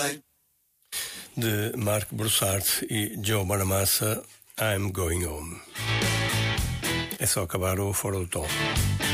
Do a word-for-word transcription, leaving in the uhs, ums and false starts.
De Marc Broussard e Joe Bonamassa, I'm Going Home. É só acabar o Fora do Tom.